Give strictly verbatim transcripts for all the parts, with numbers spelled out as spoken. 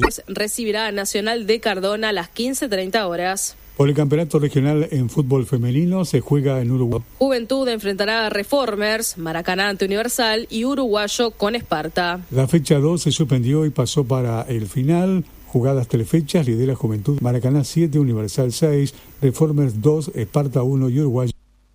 recibirá a Nacional de Cardona a las quince treinta horas. Por el campeonato regional en fútbol femenino se juega en Uruguay. Juventud enfrentará a Reformers, Maracaná ante Universal y Uruguayo con Esparta. La fecha dos se suspendió y pasó para el final. Jugadas tres fechas, lidera Juventud, Maracaná siete, Universal seis, Reformers dos, Esparta uno y Uruguayo.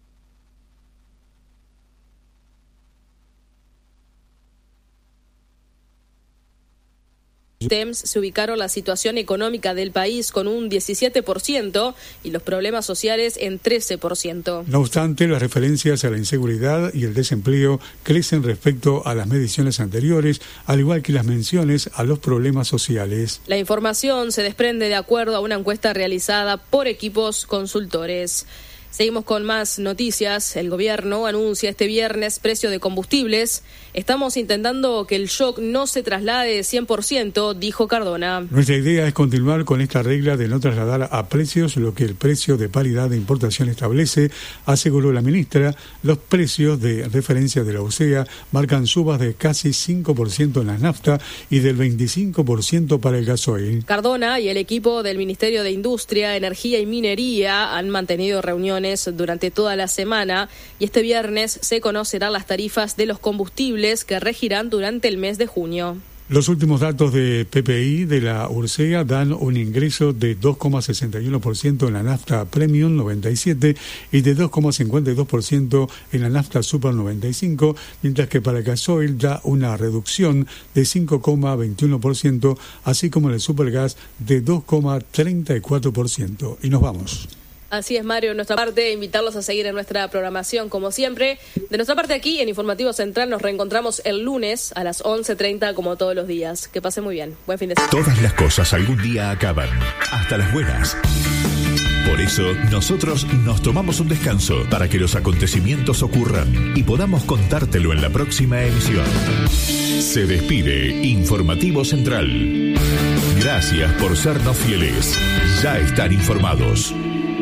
Tems se ubicaron la situación económica del país con un diecisiete por ciento y los problemas sociales en trece por ciento. No obstante, las referencias a la inseguridad y el desempleo crecen respecto a las mediciones anteriores, al igual que las menciones a los problemas sociales. La información se desprende de acuerdo a una encuesta realizada por equipos consultores. Seguimos con más noticias. El gobierno anuncia este viernes precio de combustibles. Estamos intentando que el shock no se traslade cien por ciento, dijo Cardona. Nuestra idea es continuar con esta regla de no trasladar a precios lo que el precio de paridad de importación establece, aseguró la ministra. Los precios de referencia de la U C E A marcan subas de casi cinco por ciento en la nafta y del veinticinco por ciento para el gasoil. Cardona y el equipo del Ministerio de Industria, Energía y Minería han mantenido reuniones durante toda la semana y este viernes se conocerán las tarifas de los combustibles que regirán durante el mes de junio. Los últimos datos de P P I de la U R S E A dan un ingreso de dos coma sesenta y uno por ciento en la nafta Premium noventa y siete y de dos coma cincuenta y dos por ciento en la nafta Super noventa y cinco, mientras que para el gasoil da una reducción de cinco coma veintiuno por ciento, así como en el Supergas de dos coma treinta y cuatro por ciento. Y nos vamos. Así es, Mario. De nuestra parte, invitarlos a seguir en nuestra programación, como siempre. De nuestra parte aquí, en Informativo Central, nos reencontramos el lunes a las once treinta, como todos los días. Que pasen muy bien. Buen fin de semana. Todas las cosas algún día acaban, hasta las buenas. Por eso, nosotros nos tomamos un descanso para que los acontecimientos ocurran y podamos contártelo en la próxima emisión. Se despide Informativo Central. Gracias por sernos fieles. Ya están informados.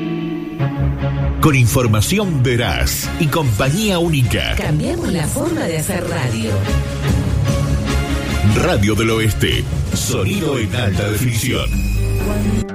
Con información veraz y compañía única. Cambiamos la forma de hacer radio. Radio del Oeste. Sonido en alta definición.